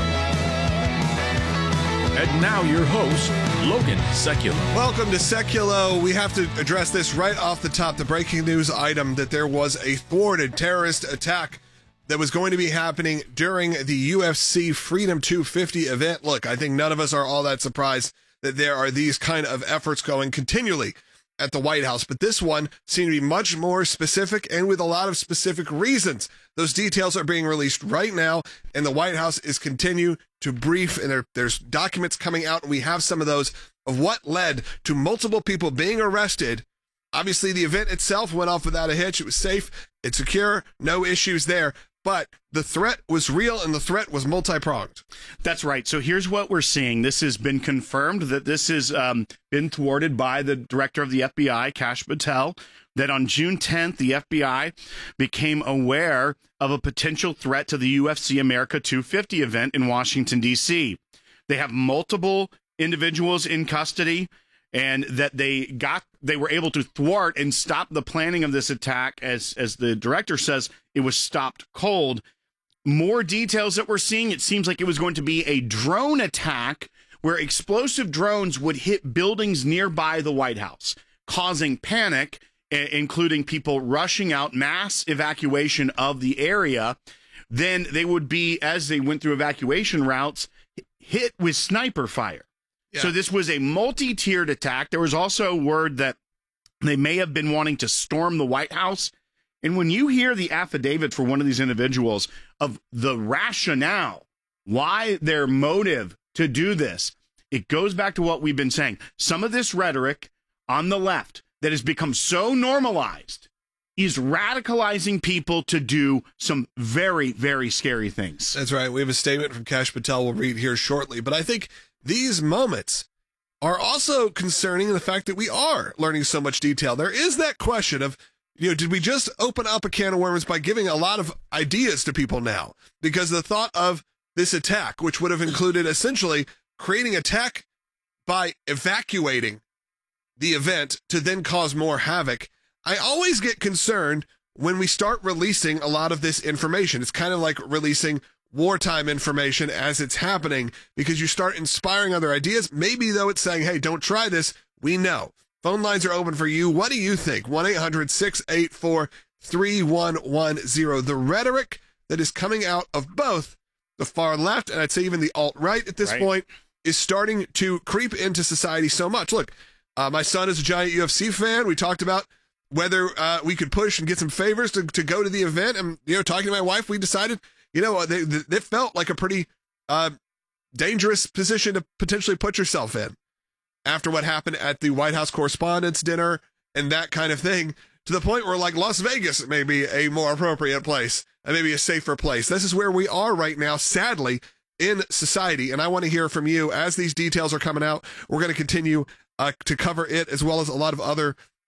And now your host, Logan Seculo. Welcome to Seculo. We have to address this right off the top, the breaking news item that there was a thwarted terrorist attack that was going to be happening during the U F C Freedom two fifty event. Look, I think none of us are all that surprised that there are these kind of efforts going continually at the White House, but this one seemed to be much more specific and with a lot of specific reasons. Those details are being released right now, and the White House is continue to brief, and there, there's documents coming out, and we have some of those of what led to multiple people being arrested. Obviously, the event itself went off without a hitch. It was safe, it's secure, no issues there. But the threat was real, and the threat was multi-pronged. That's right. So here's what we're seeing. This has been confirmed that this has um, been thwarted by the director of the F B I, Kash Patel, that on June tenth, the F B I became aware of a potential threat to the U F C America two fifty event in Washington, D C. They have multiple individuals in custody, and that they got they were able to thwart and stop the planning of this attack. As as the director says, it was stopped cold. More details that we're seeing, it seems like it was going to be a drone attack where explosive drones would hit buildings nearby the White House, causing panic, including people rushing out, mass evacuation of the area. Then they would be, as they went through evacuation routes, hit with sniper fire. Yeah. So this was a multi-tiered attack. There was also word that they may have been wanting to storm the White House. And when you hear the affidavit for one of these individuals of the rationale, why their motive to do this, it goes back to what we've been saying. Some of this rhetoric on the left that has become so normalized is radicalizing people to do some very, very scary things. That's right. We have a statement from Kash Patel we'll read here shortly. But I think these moments are also concerning in the fact that we are learning so much detail. There is that question of, you know, did we just open up a can of worms by giving a lot of ideas to people now? Because the thought of this attack, which would have included essentially creating attack by evacuating the event to then cause more havoc, I always get concerned when we start releasing a lot of this information. It's kind of like releasing wartime information as it's happening, because you start inspiring other ideas. Maybe, though, it's saying, hey, don't try this. We know. Phone lines are open for you. What do you think? one eight hundred, six eight four, three one one zero. The rhetoric that is coming out of both the far left and I'd say even the alt-right at this right. point is starting to creep into society so much. Look, uh, my son is a giant U F C fan. We talked about whether uh, we could push and get some favors to, to go to the event. And, you know, talking to my wife, we decided, you know, they, they felt like a pretty uh, dangerous position to potentially put yourself in after what happened at the White House Correspondents' Dinner and that kind of thing, to the point where, like, Las Vegas may be a more appropriate place and maybe a safer place. This is where we are right now, sadly, in society. And I want to hear from you as these details are coming out. We're going to continue uh, to cover it, as well as a lot of other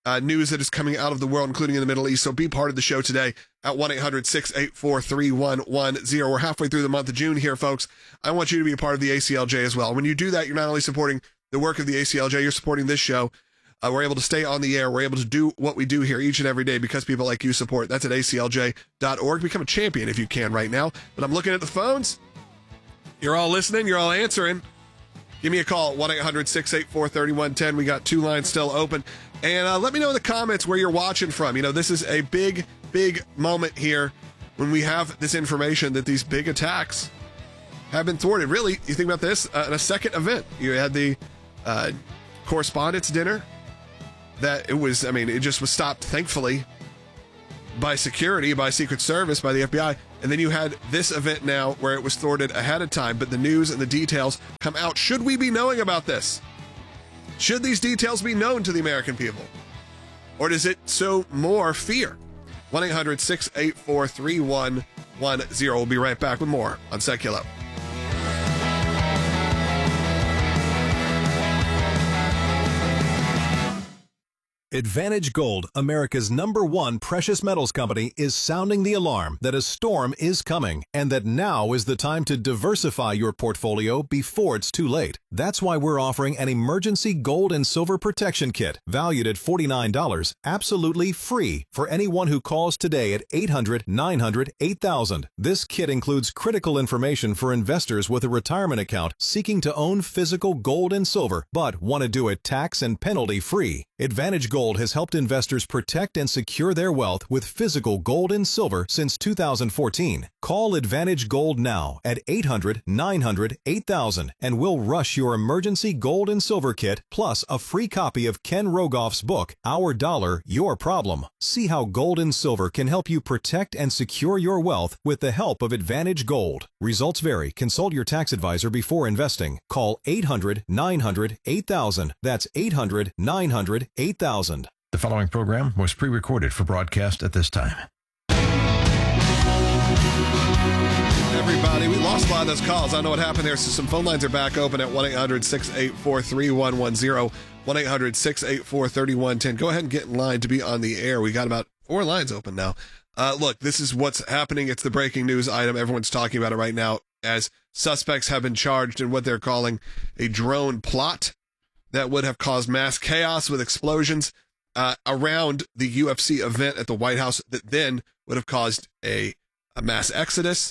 uh, news that is coming out of the world, including in the Middle East. So be part of the show today at one eight hundred six eight four three one one zero. We're halfway through the month of June here, folks. I want you to be a part of the A C L J as well. When you do that, you're not only supporting the work of the A C L J, you're supporting this show. Uh, we're able to stay on the air. We're able to do what we do here each and every day because people like you support. That's at A C L J dot org. Become a champion if you can right now. But I'm looking at the phones. You're all listening. You're all answering. Give me a call at one eight hundred six eight four three one one zero. We got two lines still open. And uh, let me know in the comments where you're watching from. You know, this is a big, big moment here when we have this information that these big attacks have been thwarted. Really, you think about this, uh, in a second event. You had the uh, correspondence dinner. That it was, I mean, it just was stopped, thankfully, by security, by Secret Service, by the F B I. And then you had this event now where it was thwarted ahead of time, but the news and the details come out. Should we be knowing about this? Should these details be known to the American people? Or does it sow more fear? one eight hundred six eight four three one one zero. We'll be right back with more on Secular. Advantage Gold, America's number one precious metals company, is sounding the alarm that a storm is coming and that now is the time to diversify your portfolio before it's too late. That's why we're offering an emergency gold and silver protection kit valued at forty-nine dollars, absolutely free for anyone who calls today at eight hundred nine hundred eight thousand. This kit includes critical information for investors with a retirement account seeking to own physical gold and silver but want to do it tax and penalty free. Advantage Gold has helped investors protect and secure their wealth with physical gold and silver since two thousand fourteen. Call Advantage Gold now at eight hundred nine hundred eight thousand and we'll rush your emergency gold and silver kit plus a free copy of Ken Rogoff's book, Our Dollar, Your Problem. See how gold and silver can help you protect and secure your wealth with the help of Advantage Gold. Results vary. Consult your tax advisor before investing. Call eight hundred nine hundred eight thousand. That's eight hundred nine hundred eight thousand. The following program was pre-recorded for broadcast at this time. Everybody, we lost a lot of those calls. I don't know what happened there, so some phone lines are back open at one eight hundred six eight four three one one zero, one eight hundred six eight four three one one zero. Go ahead and get in line to be on the air. We got about four lines open now. Uh, look, this is what's happening. It's the breaking news item. Everyone's talking about it right now as suspects have been charged in what they're calling a drone plot that would have caused mass chaos with explosions uh, around the U F C event at the White House that then would have caused a, a mass exodus,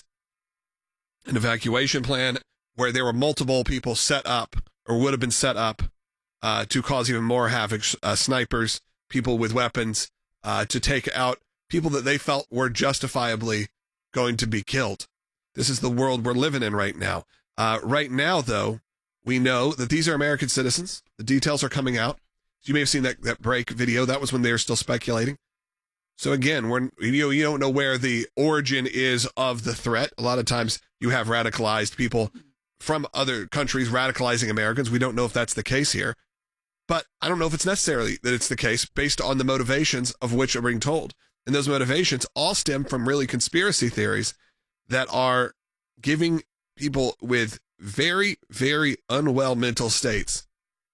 an evacuation plan where there were multiple people set up or would have been set up uh, to cause even more havoc, uh, snipers, people with weapons, uh, to take out people that they felt were justifiably going to be killed. This is the world we're living in right now. Uh, right now, though, we know that these are American citizens. The details are coming out. You may have seen that, that break video. That was when they were still speculating. So again, we're, you know, you don't know where the origin is of the threat. A lot of times you have radicalized people from other countries radicalizing Americans. We don't know if that's the case here. But I don't know if it's necessarily that it's the case based on the motivations of which are being told. And those motivations all stem from really conspiracy theories that are giving people with very, very unwell mental states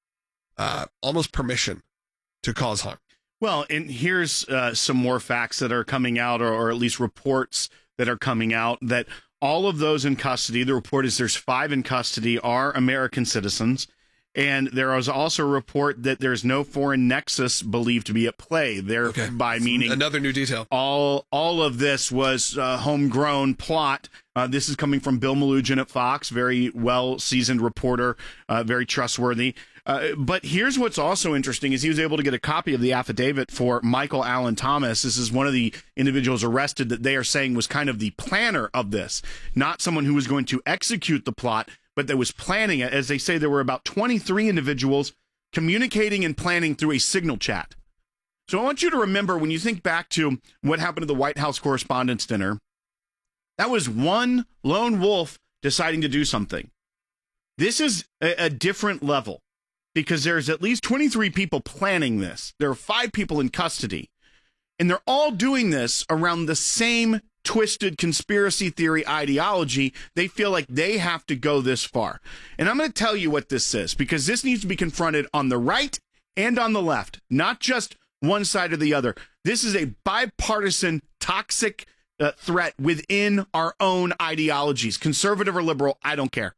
uh, almost permission to cause harm. Well, and here's uh, some more facts that are coming out, or, or at least reports that are coming out, that all of those in custody, the report is there's five in custody, are American citizens. And there was also a report that there's no foreign nexus believed to be at play. Thereby okay. meaning another new detail. All all of this was a homegrown plot. Uh, this is coming from Bill Malugin at Fox, very well-seasoned reporter, uh, very trustworthy. Uh, but here's what's also interesting is he was able to get a copy of the affidavit for Michael Allen Thomas. This is one of the individuals arrested that they are saying was kind of the planner of this, not someone who was going to execute the plot, but that was planning it. As they say, there were about twenty-three individuals communicating and planning through a signal chat. So I want you to remember, when you think back to what happened at the White House Correspondents' Dinner, that was one lone wolf deciding to do something. This is a, a different level, because there's at least twenty-three people planning this. There are five people in custody, and they're all doing this around the same twisted conspiracy theory ideology. They feel like they have to go this far. And I'm going to tell you what this is, because this needs to be confronted on the right and on the left, not just one side or the other. This is a bipartisan, toxic uh, threat within our own ideologies, conservative or liberal, I don't care.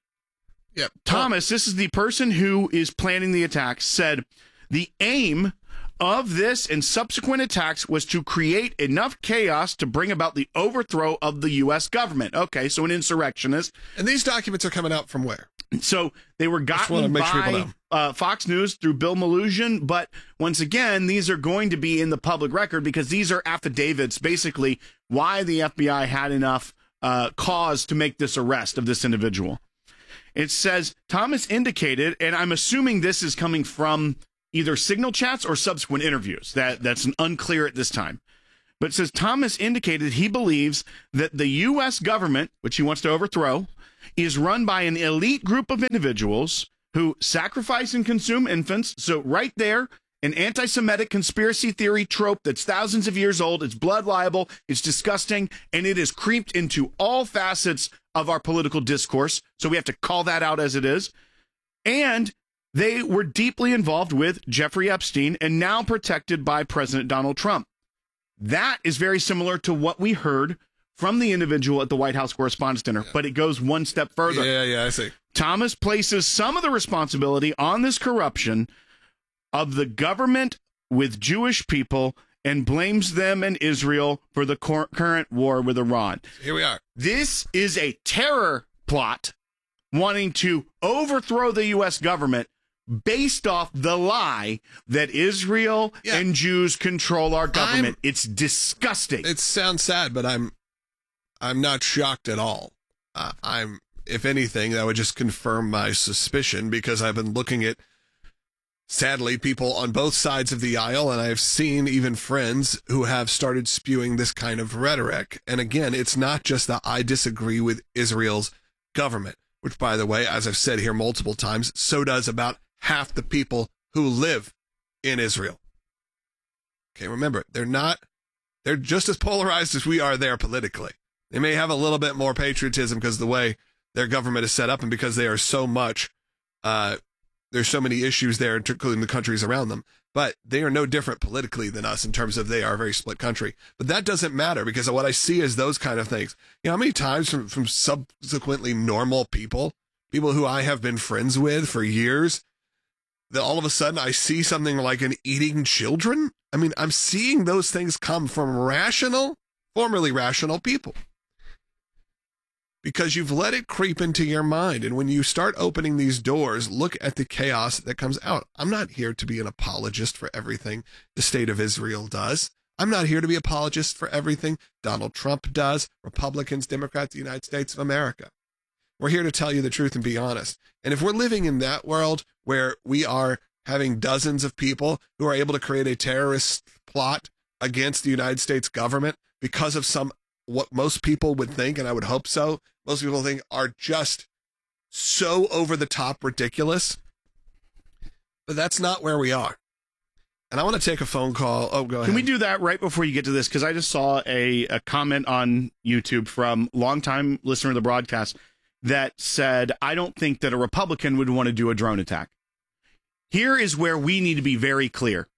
Yeah, Thomas, this is the person who is planning the attacks, said the aim of this and subsequent attacks was to create enough chaos to bring about the overthrow of the U S government. Okay, so an insurrectionist. And these documents are coming out from where? So they were gotten make sure people by know. uh, Fox News through Bill Maloogian, but once again, these are going to be in the public record because these are affidavits, basically why the F B I had enough uh, cause to make this arrest of this individual. It says, Thomas indicated, and I'm assuming this is coming from either signal chats or subsequent interviews. That That's unclear at this time. But it says, Thomas indicated he believes that the U S government, which he wants to overthrow, is run by an elite group of individuals who sacrifice and consume infants. So right there, an anti-Semitic conspiracy theory trope that's thousands of years old. It's blood libel. It's disgusting. And it has creeped into all facets of our political discourse. So we have to call that out as it is. And they were deeply involved with Jeffrey Epstein and now protected by President Donald Trump. That is very similar to what we heard from the individual at the White House Correspondents' Dinner, yeah. But it goes one step further. Yeah, yeah, I see. Thomas places some of the responsibility on this corruption of the government with Jewish people and blames them and Israel for the cor- current war with Iran. Here we are. This is a terror plot wanting to overthrow the U S government based off the lie that Israel yeah. and Jews control our government. I'm, it's disgusting. It sounds sad, but I'm I'm not shocked at all. Uh, I'm, if anything, that would just confirm my suspicion because I've been looking at, sadly, people on both sides of the aisle, and I've seen even friends who have started spewing this kind of rhetoric. And again, it's not just that I disagree with Israel's government, which, by the way, as I've said here multiple times, so does about half the people who live in Israel. Okay, remember, they're not, they're just as polarized as we are there politically. They may have a little bit more patriotism because of the way their government is set up and because they are so much, uh, there's so many issues there, including the countries around them. But they are no different politically than us in terms of they are a very split country. But that doesn't matter because what I see is those kind of things. You know, how many times from, from subsequently normal people, people who I have been friends with for years, that all of a sudden I see something like an eating children? I mean, I'm seeing those things come from rational, formerly rational people. Because you've let it creep into your mind. And when you start opening these doors, look at the chaos that comes out. I'm not here to be an apologist for everything the state of Israel does. I'm not here to be an apologist for everything Donald Trump does, Republicans, Democrats, the United States of America. We're here to tell you the truth and be honest. And if we're living in that world where we are having dozens of people who are able to create a terrorist plot against the United States government because of some, what most people would think, and I would hope so, most people think are just so over the top ridiculous, but that's not where we are. And I want to take a phone call. Oh, go ahead. Can we do that right before you get to this? Because I just saw a, a comment on YouTube from longtime listener of the broadcast that said, I don't think that a Republican would want to do a drone attack. Here is where we need to be very clear.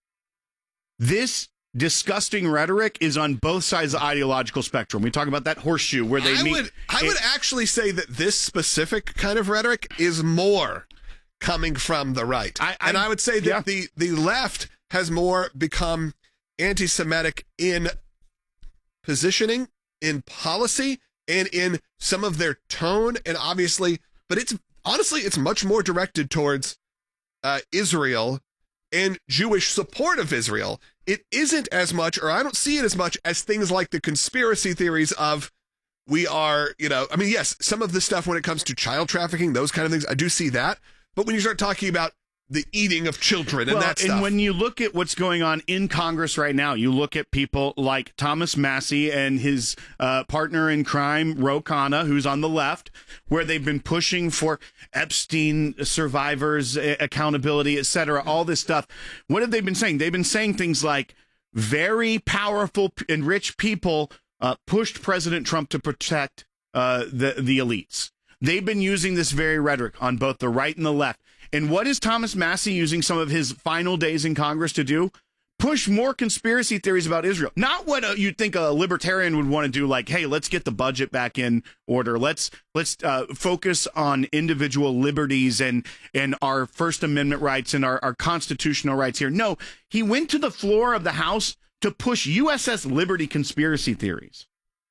This disgusting rhetoric is on both sides of the ideological spectrum. We talk about that horseshoe where they I meet. Would, I it, would actually say that this specific kind of rhetoric is more coming from the right. I, I, and I would say that yeah. the, the left has more become anti-Semitic in positioning, in policy, and in some of their tone. And obviously, but it's honestly, it's much more directed towards uh, Israel and Jewish support of Israel. It isn't as much, or I don't see it as much as things like the conspiracy theories of we are, you know, I mean, yes, some of the stuff when it comes to child trafficking, those kind of things, I do see that. But when you start talking about the eating of children and well, that stuff. And when you look at what's going on in Congress right now, you look at people like Thomas Massie and his uh, partner in crime, Ro Khanna, who's on the left, where they've been pushing for Epstein survivors, accountability, et cetera, all this stuff. What have they been saying? They've been saying things like very powerful and rich people uh, pushed President Trump to protect uh, the, the elites. They've been using this very rhetoric on both the right and the left. And what is Thomas Massie using some of his final days in Congress to do? push more conspiracy theories about Israel. Not what uh, you'd think a libertarian would want to do, like, hey, let's get the budget back in order. Let's let's uh, focus on individual liberties and and our First Amendment rights and our, our constitutional rights here. No, he went to the floor of the House to push U S S Liberty conspiracy theories,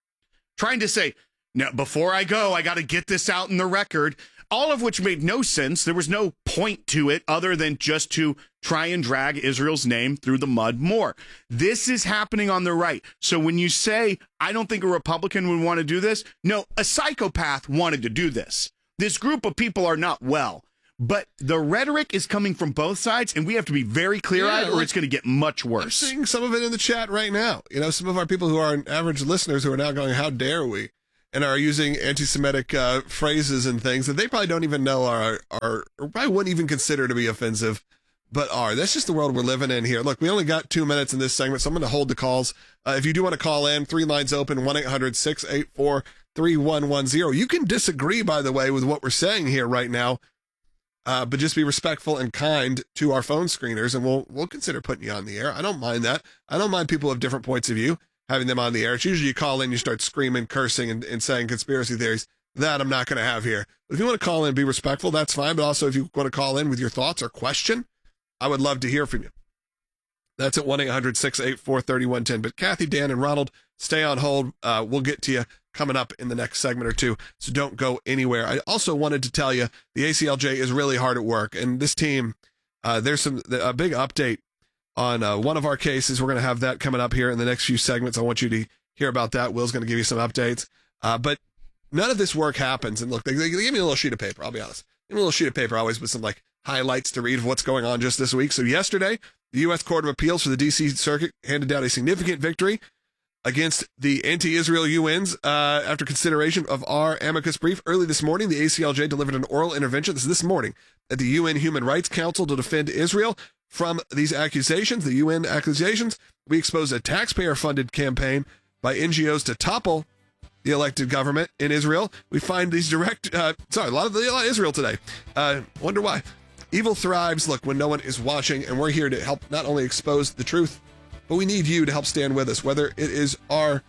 trying to say, no, before I go, I got to get this out in the record. All of which made no sense. There was no point to it other than just to try and drag Israel's name through the mud more. This is happening on the right. So when you say, I don't think a Republican would want to do this, no, a psychopath wanted to do this. This group of people are not well. But the rhetoric is coming from both sides, and we have to be very clear-eyed yeah, or like, it's going to get much worse. I'm seeing some of it in the chat right now. You know, some of our people who are average listeners who are now going, how dare we? And are using anti-Semitic uh, phrases and things that they probably don't even know are, are, or probably wouldn't even consider to be offensive, but are. That's just the world we're living in here. Look, we only got two minutes in this segment, so I'm going to hold the calls. Uh, if you do want to call in, three lines open, one eight hundred six eight four three one one zero. You can disagree, by the way, with what we're saying here right now, uh, but just be respectful and kind to our phone screeners, and we'll we'll consider putting you on the air. I don't mind that. I don't mind people of different points of view having them on the air. It's usually you call in, you start screaming, cursing, and, and saying conspiracy theories. That I'm not going to have here. But if you want to call in and be respectful, that's fine. But also, if you want to call in with your thoughts or question, I would love to hear from you. That's at one eight hundred six eight four three one one zero. But Kathy, Dan, and Ronald, stay on hold. Uh, we'll get to you coming up in the next segment or two, so don't go anywhere. I also wanted to tell you the A C L J is really hard at work. And this team, uh, there's some a big update on uh, one of our cases. We're going to have that coming up here in the next few segments. I want you to hear about that. Will's going to give you some updates. Uh, but none of this work happens. And look, they, they gave me a little sheet of paper. I'll be honest. Give me a little sheet of paper always with some like highlights to read of what's going on just this week. So yesterday, the U S Court of Appeals for the D C Circuit handed down a significant victory against the anti-Israel U Ns uh, after consideration of our amicus brief. Early this morning, the A C L J delivered an oral intervention. This is this morning at the U N Human Rights Council to defend Israel from these accusations, the U N accusations. We exposed a taxpayer-funded campaign by N G Os to topple the elected government in Israel. We find these direct, uh, sorry, a lot of, a lot of Israel today. Uh, wonder why. Evil thrives, look, when no one is watching, and we're here to help not only expose the truth, but we need you to help stand with us, whether it is our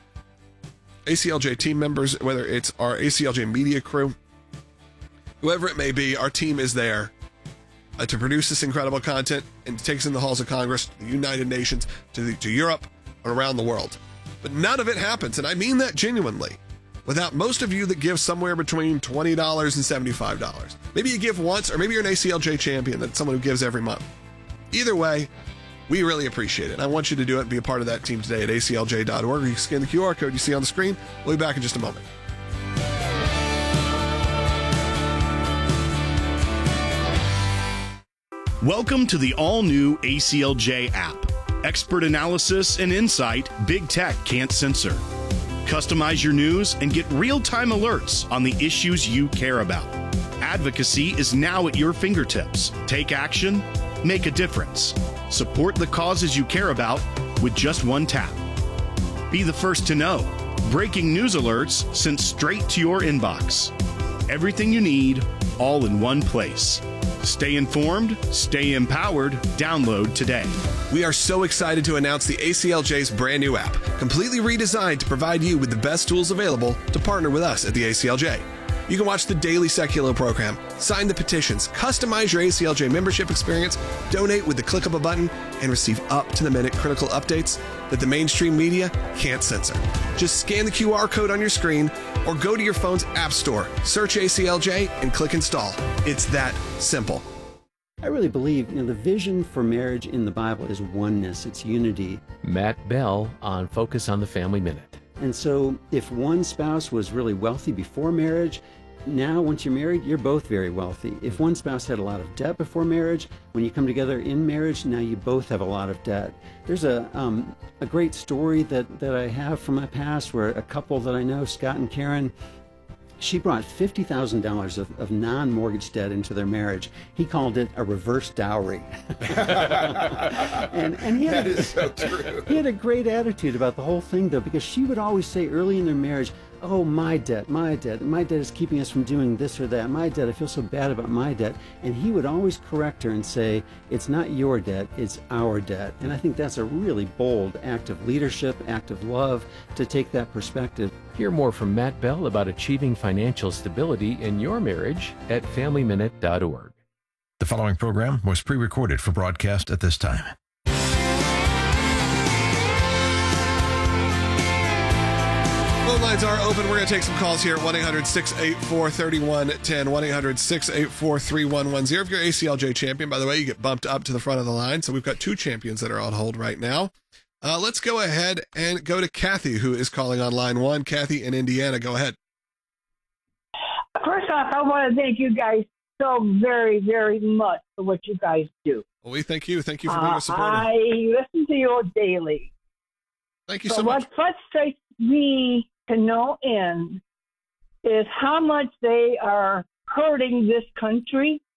A C L J team members, whether it's our A C L J media crew, whoever it may be, our team is there uh, to produce this incredible content and to take us in the halls of Congress, the United Nations, to, the, to Europe, and around the world. But none of it happens, and I mean that genuinely, without most of you that give somewhere between twenty dollars and seventy-five dollars. Maybe you give once, or maybe you're an A C L J champion, that's someone who gives every month. Either way, we really appreciate it. And I want you to do it and be a part of that team today at A C L J dot org. You can scan the Q R code you see on the screen. We'll be back in just a moment. Welcome to the all-new A C L J app. Expert analysis and insight big tech can't censor. Customize your news and get real-time alerts on the issues you care about. Advocacy is now at your fingertips. Take action, make a difference. Support the causes you care about with just one tap. Be the first to know. Breaking news alerts sent straight to your inbox. Everything you need, all in one place. Stay informed, stay empowered, download today. We are so excited to announce the A C L J's brand new app, completely redesigned to provide you with the best tools available to partner with us at the A C L J. You can watch the daily Secular program, sign the petitions, customize your A C L J membership experience, donate with the click of a button, and receive up-to-the-minute critical updates that the mainstream media can't censor. Just scan the Q R code on your screen or go to your phone's app store, search A C L J, and click install. It's that simple. I really believe, you know, the vision for marriage in the Bible is oneness, it's unity. Matt Bell on Focus on the Family Minute. And so if one spouse was really wealthy before marriage, now once you're married, you're both very wealthy. If one spouse had a lot of debt before marriage, when you come together in marriage, now you both have a lot of debt. There's a um, a great story that, that I have from my past where a couple that I know, Scott and Karen, she brought fifty thousand dollars of, of non-mortgage debt into their marriage. He called it a reverse dowry. and, and he had, that is so true. He had a great attitude about the whole thing, though, because she would always say early in their marriage, oh, my debt, my debt, my debt is keeping us from doing this or that. My debt, I feel so bad about my debt. And he would always correct her and say, it's not your debt, it's our debt. And I think that's a really bold act of leadership, act of love to take that perspective. Hear more from Matt Bell about achieving financial stability in your marriage at family minute dot org. The following program was pre-recorded for broadcast at this time. Phone lines are open. We're going to take some calls here at one eight hundred six eight four three one one zero, one eight hundred six eight four three one one zero. If you're A C L J champion, by the way, you get bumped up to the front of the line. So we've got two champions that are on hold right now. Uh, let's go ahead and go to Kathy, who is calling on line one. Kathy in Indiana, go ahead. First off, I want to thank you guys so very, very much for what you guys do. Well, we thank you. Thank you for being uh, a supporter. I listen to you daily. Thank you so, so much. What frustrates me to no end is how much they are hurting this country